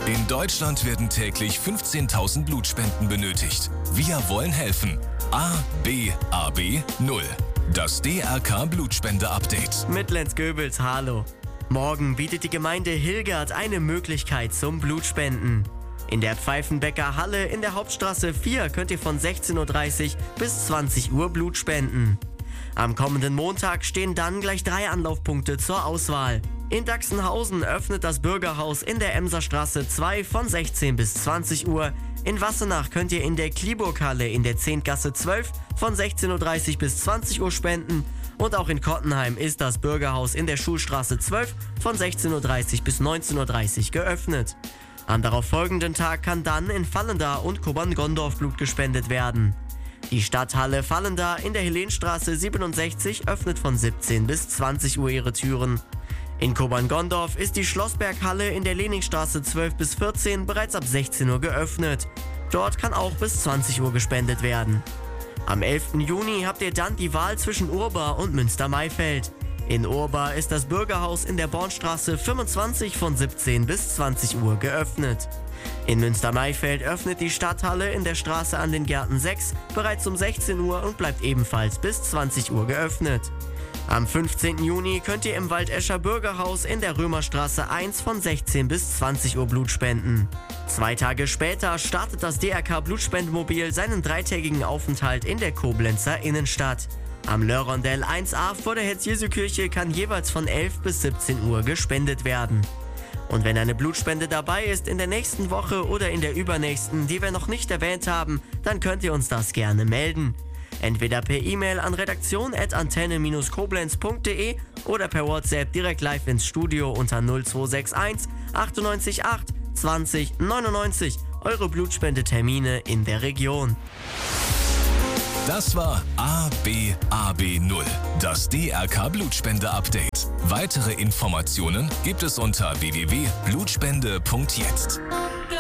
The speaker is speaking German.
In Deutschland werden täglich 15.000 Blutspenden benötigt. Wir wollen helfen. ABAB 0. Das DRK Blutspende-Update. Mit Lenz Goebels, hallo. Morgen bietet die Gemeinde Hilgert eine Möglichkeit zum Blutspenden. In der Pfeifenbecker Halle in der Hauptstraße 4 könnt ihr von 16:30 Uhr bis 20 Uhr Blut spenden. Am kommenden Montag stehen dann gleich 3 Anlaufpunkte zur Auswahl. In Daxenhausen öffnet das Bürgerhaus in der Emserstraße 2 von 16 bis 20 Uhr. In Wassenach könnt ihr in der Kliburg-Halle in der Zehntgasse 12 von 16:30 Uhr bis 20 Uhr spenden. Und auch in Kottenheim ist das Bürgerhaus in der Schulstraße 12 von 16:30 Uhr bis 19:30 Uhr geöffnet. Am darauffolgenden Tag kann dann in Vallendar und Kobern-Gondorf Blut gespendet werden. Die Stadthalle Vallendar in der Helenstraße 67 öffnet von 17 bis 20 Uhr ihre Türen. In Kobern-Gondorf ist die Schlossberghalle in der Leningstraße 12 bis 14 bereits ab 16 Uhr geöffnet. Dort kann auch bis 20 Uhr gespendet werden. Am 11. Juni habt ihr dann die Wahl zwischen Urba und Münster-Maifeld. In Urba ist das Bürgerhaus in der Bornstraße 25 von 17 bis 20 Uhr geöffnet. In Münster-Maifeld öffnet die Stadthalle in der Straße an den Gärten 6 bereits um 16 Uhr und bleibt ebenfalls bis 20 Uhr geöffnet. Am 15. Juni könnt ihr im Waldescher Bürgerhaus in der Römerstraße 1 von 16 bis 20 Uhr Blut spenden. 2 Tage später startet das DRK Blutspendmobil seinen 3-tägigen Aufenthalt in der Koblenzer Innenstadt. Am Lörrondell 1a vor der Herz-Jesu-Kirche kann jeweils von 11 bis 17 Uhr gespendet werden. Und wenn eine Blutspende dabei ist in der nächsten Woche oder in der übernächsten, die wir noch nicht erwähnt haben, dann könnt ihr uns das gerne melden. Entweder per E-Mail an redaktion@antenne-koblenz.de oder per WhatsApp direkt live ins Studio unter 0261 98 8 20 99. Eure Blutspendetermine in der Region. Das war ABAB 0, das DRK Blutspende-Update. Weitere Informationen gibt es unter www.blutspende.jetzt.